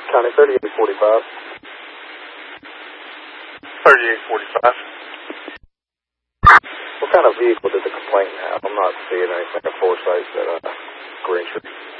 County 3845. 3845. What kind of vehicle did the complainant have? I'm not seeing anything of Forsyth at Green Street.